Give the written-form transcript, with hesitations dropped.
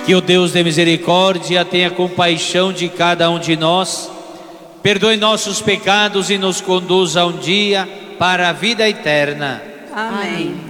Que o Deus de misericórdia tenha compaixão de cada um de nós, perdoe nossos pecados e nos conduza um dia para a vida eterna. Amém.